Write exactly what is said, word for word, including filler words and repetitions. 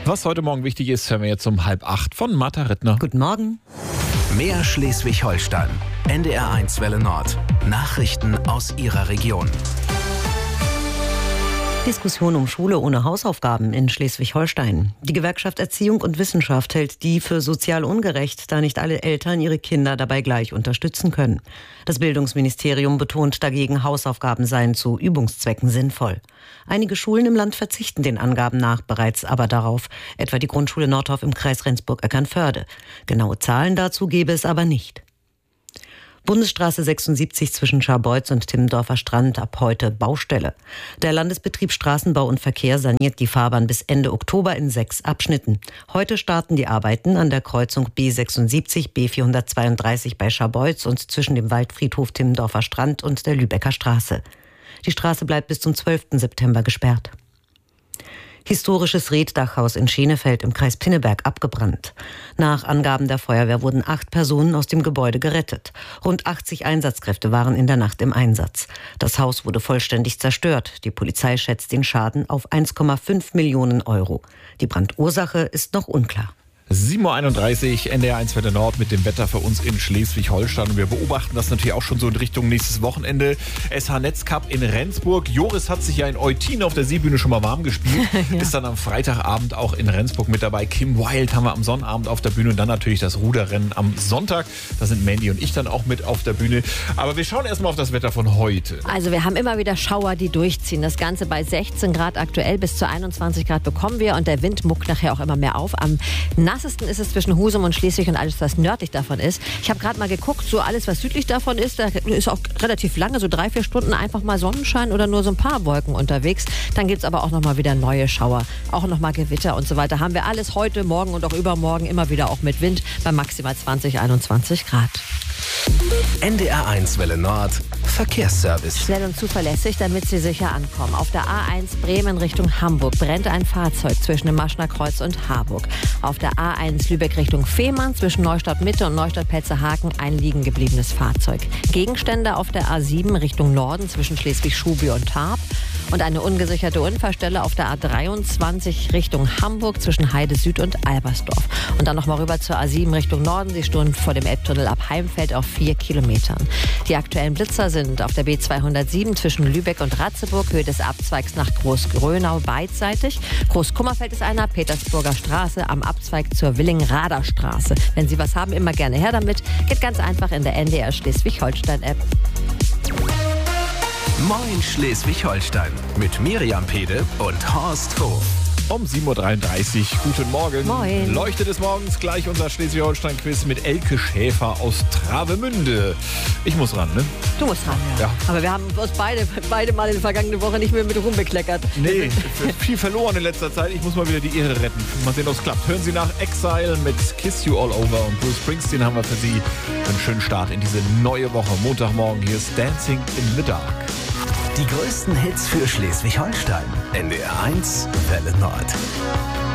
Was heute Morgen wichtig ist, hören wir jetzt um halb acht von Martha Rittner. Guten Morgen. Mehr Schleswig-Holstein. N D R eins Welle Nord. Nachrichten aus Ihrer Region. Diskussion um Schule ohne Hausaufgaben in Schleswig-Holstein. Die Gewerkschaft Erziehung und Wissenschaft hält die für sozial ungerecht, da nicht alle Eltern ihre Kinder dabei gleich unterstützen können. Das Bildungsministerium betont dagegen, Hausaufgaben seien zu Übungszwecken sinnvoll. Einige Schulen im Land verzichten den Angaben nach bereits aber darauf, etwa die Grundschule Nordhoff im Kreis Rendsburg-Eckernförde. Genaue Zahlen dazu gebe es aber nicht. Bundesstraße sechsundsiebzig zwischen Scharbeutz und Timmendorfer Strand ab heute Baustelle. Der Landesbetrieb Straßenbau und Verkehr saniert die Fahrbahn bis Ende Oktober in sechs Abschnitten. Heute starten die Arbeiten an der Kreuzung B sechsundsiebzig, B vierhundertzweiunddreißig bei Scharbeutz und zwischen dem Waldfriedhof Timmendorfer Strand und der Lübecker Straße. Die Straße bleibt bis zum zwölften September gesperrt. Historisches Reetdachhaus in Schenefeld im Kreis Pinneberg abgebrannt. Nach Angaben der Feuerwehr wurden acht Personen aus dem Gebäude gerettet. Rund achtzig Einsatzkräfte waren in der Nacht im Einsatz. Das Haus wurde vollständig zerstört. Die Polizei schätzt den Schaden auf eins Komma fünf Millionen Euro. Die Brandursache ist noch unklar. sieben Uhr einunddreißig, N D R eins Welle Nord mit dem Wetter für uns in Schleswig-Holstein. Und wir beobachten das natürlich auch schon so in Richtung nächstes Wochenende. S H-Netzcup in Rendsburg. Joris hat sich ja in Eutin auf der Seebühne schon mal warm gespielt. Ja. Ist dann am Freitagabend auch in Rendsburg mit dabei. Kim Wilde haben wir am Sonnabend auf der Bühne. Und dann natürlich das Ruderrennen am Sonntag. Da sind Mandy und ich dann auch mit auf der Bühne. Aber wir schauen erstmal auf das Wetter von heute. Also wir haben immer wieder Schauer, die durchziehen. Das Ganze bei sechzehn Grad aktuell. Bis zu einundzwanzig Grad bekommen wir. Und der Wind muckt nachher auch immer mehr auf. Am nassesten ist es zwischen Husum und Schleswig und alles, was nördlich davon ist. Ich habe gerade mal geguckt, so alles, was südlich davon ist, da ist auch relativ lange, so drei, vier Stunden einfach mal Sonnenschein oder nur so ein paar Wolken unterwegs. Dann gibt es aber auch nochmal wieder neue Schauer, auch nochmal Gewitter und so weiter. Haben wir alles heute, morgen und auch übermorgen immer wieder auch mit Wind bei maximal zwanzig, einundzwanzig Grad. N D R eins Welle Nord. Verkehrsservice. Schnell und zuverlässig, damit Sie sicher ankommen. Auf der A eins Bremen Richtung Hamburg brennt ein Fahrzeug zwischen dem Maschner Kreuz und Harburg. Auf der A eins Lübeck Richtung Fehmarn zwischen Neustadt Mitte und Neustadt Petzehaken ein liegen gebliebenes Fahrzeug. Gegenstände auf der A sieben Richtung Norden zwischen Schleswig-Schuby und Tarp. Und eine ungesicherte Unfallstelle auf der A dreiundzwanzig Richtung Hamburg zwischen Heide Süd und Albersdorf. Und dann nochmal rüber zur A sieben Richtung Norden. Sie stehen vor dem Elbtunnel ab Heimfeld auf vier Kilometern. Die aktuellen Blitzer sind auf der B zweihundertsieben zwischen Lübeck und Ratzeburg, Höhe des Abzweigs nach Großgrönau beidseitig. Großkummerfeld ist einer, Petersburger Straße am Abzweig zur Willing-Rader Straße. Wenn Sie was haben, immer gerne her damit. Geht ganz einfach in der N D R Schleswig-Holstein-App. Moin Schleswig-Holstein mit Miriam Pede und Horst Hof. Um sieben Uhr dreiunddreißig, guten Morgen. Moin. Leuchte des Morgens, gleich unser Schleswig-Holstein-Quiz mit Elke Schäfer aus Travemünde. Ich muss ran, ne? Du musst ran, ja. Ja. Aber wir haben uns beide, beide mal in der vergangenen Woche nicht mehr mit rumbekleckert. Nee, viel verloren in letzter Zeit. Ich muss mal wieder die Ehre retten. Mal sehen, ob es klappt. Hören Sie nach Exile mit Kiss You All Over und Bruce Springsteen haben wir für Sie einen schönen Start in diese neue Woche. Montagmorgen, hier ist Dancing in the Dark. Die größten Hits für Schleswig-Holstein. N D R eins Welle Nord.